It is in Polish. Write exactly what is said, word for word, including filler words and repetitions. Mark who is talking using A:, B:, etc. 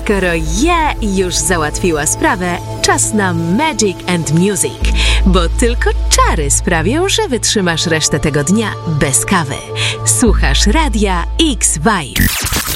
A: skoro ja już załatwiła sprawę, czas na Magic and Music, bo tylko czary sprawią, że wytrzymasz resztę tego dnia bez kawy. Słuchasz Radia X-Vibe.